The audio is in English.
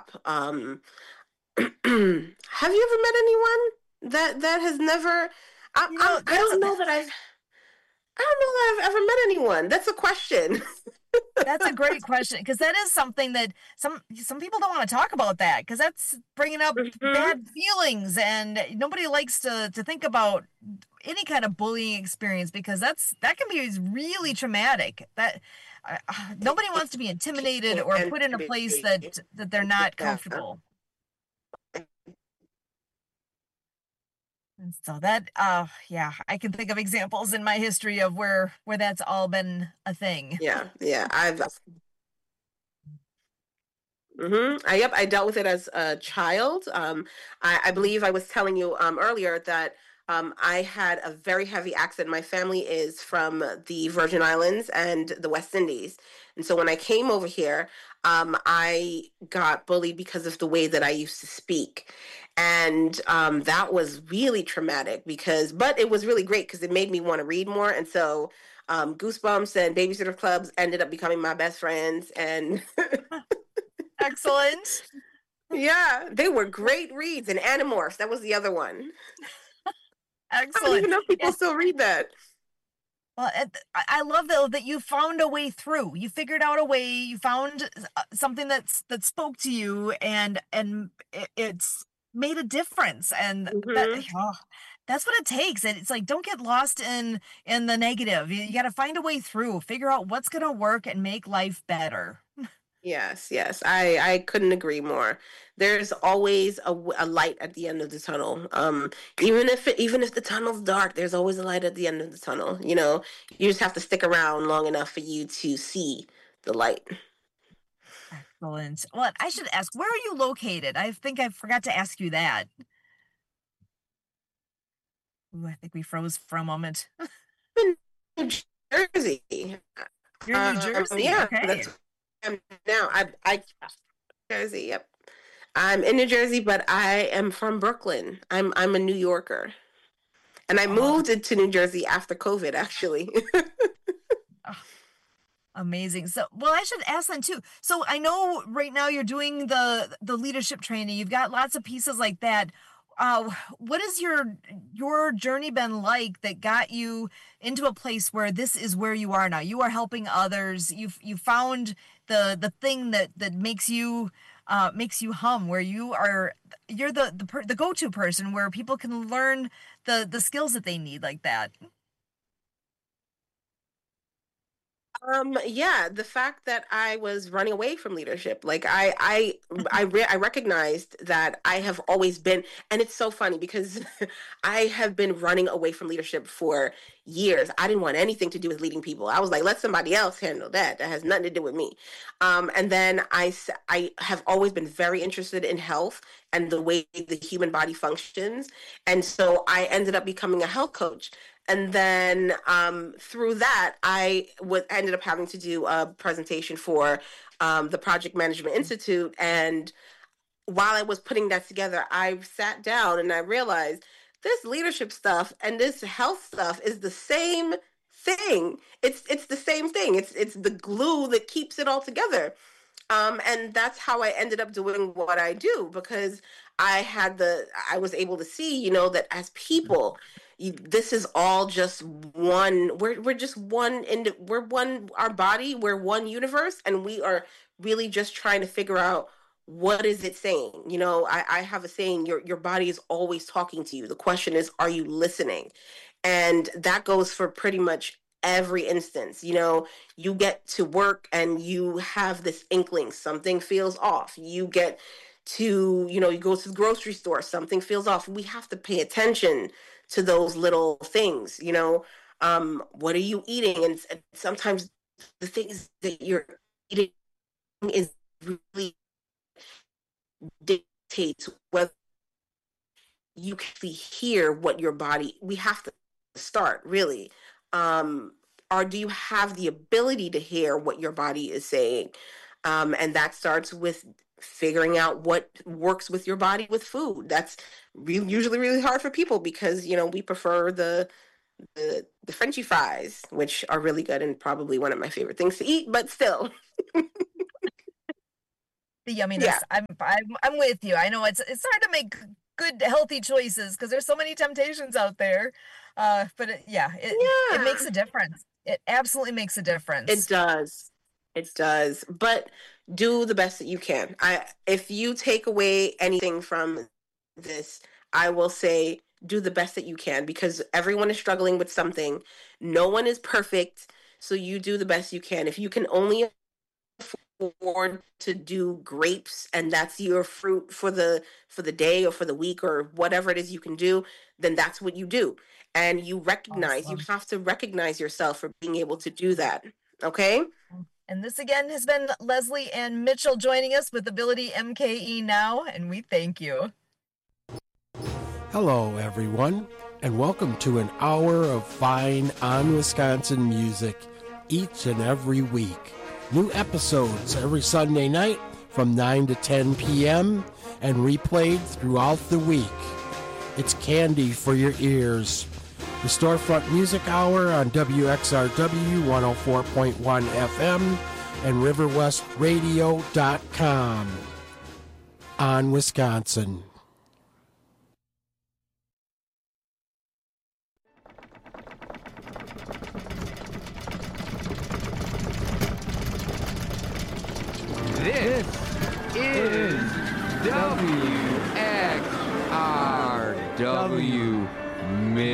stop. Have you ever met anyone that has never? You know, I that's don't know that I don't know that I've ever met anyone. That's a question. That's a great question because that is something that some people don't want to talk about that because that's bringing up Hmm. bad feelings and nobody likes to think about any kind of bullying experience because that can be really traumatic. That nobody wants to be intimidated or And put in a place that they're not yeah. comfortable. And so that yeah, I can think of examples in my history of where that's all been a thing. Yeah, yeah. I've yep, I dealt with it as a child. I believe I was telling you earlier that I had a very heavy accent. My family is from the Virgin Islands and the West Indies. And so when I came over here, I got bullied because of the way that I used to speak. And that was really traumatic but it was really great because it made me want to read more. And so Goosebumps and Babysitter Clubs ended up becoming my best friends. And Excellent. yeah, they were great reads. And Animorphs, that was the other one. I don't Excellent. even know if people Yeah. still read that. Well, I love though that you found a way through. You figured out a way. You found something that spoke to you, and it's made a difference. And that Hmm. oh, that's what it takes. And it's like don't get lost in the negative. You got to find a way through. Figure out what's gonna work and make life better. Yes, yes, I couldn't agree more. There's always a light at the end of the tunnel. Even if the tunnel's dark, there's always a light at the end of the tunnel. You just have to stick around long enough for you to see the light. Excellent. Well, I should ask, where are you located? I think I forgot to ask you that. Ooh, I think we froze for a moment. In New Jersey. You're in New Jersey. Yeah, that's Okay. where I am now. I Jersey. Yep. I'm in New Jersey, but I am from Brooklyn. I'm a New Yorker. And I Oh, moved into New Jersey after COVID, actually. oh, amazing. So, well, I should ask then too. So, I know right now you're doing the leadership training. You've got lots of pieces like that. What has your journey been like that got you into a place where this is where you are now? You are helping others. You found the thing that makes you hum, where you're the go-to person where people can learn the skills that they need like that. Yeah, the fact that I was running away from leadership, like I recognized that I have always been, and it's so funny because I have been running away from leadership for years. I didn't want anything to do with leading people. I was like, let somebody else handle that. That has nothing to do with me. And then I have always been very interested in health and the way the human body functions, and so I ended up becoming a health coach. And then through that, ended up having to do a presentation for the Project Management Institute. And while I was putting that together, I sat down and I realized this leadership stuff and this health stuff is the same thing. It's the same thing. It's the glue that keeps it all together. And that's how I ended up doing what I do because I was able to see, that as people, this is all just one. We're just one. We're one. Our body. We're one universe, and we are really just trying to figure out what is it saying. I have a saying: your body is always talking to you. The question is, are you listening? And that goes for pretty much every instance. You get to work and you have this inkling something feels off. You get to, you go to the grocery store, something feels off. We have to pay attention to those little things. What are you eating? And sometimes the things that you're eating is really dictates whether you can actually hear what your body. We have to start really. Or do you have the ability to hear what your body is saying? And that starts with figuring out what works with your body with food. That's usually really hard for people because we prefer the Frenchy fries, which are really good and probably one of my favorite things to eat, but still. the yumminess. Yeah. I'm with you. I know it's hard to make good healthy choices because there's so many temptations out there. But it makes Yeah. a difference. It absolutely makes a It difference. does. It does. But do the best that you can. If you take away anything from this, I will say do the best that you can because everyone is struggling with something. No one is perfect, so you do the best you can. If you can only afford to do grapes and that's your fruit for the day or for the week or whatever it is you can do, then that's what you do. And you Awesome. have to recognize yourself for being able to do that. Okay? And this again has been Leslie and Mitchell joining us with Ability MKE Now, and we thank you. Hello, everyone, and welcome to an hour of fine on Wisconsin music each and every week. New episodes every Sunday night from 9 to 10 p.m. and replayed throughout the week. It's candy for your ears. The Storefront Music Hour on WXRW 104.1 FM and RiverWestRadio.com on Wisconsin. This is WXRW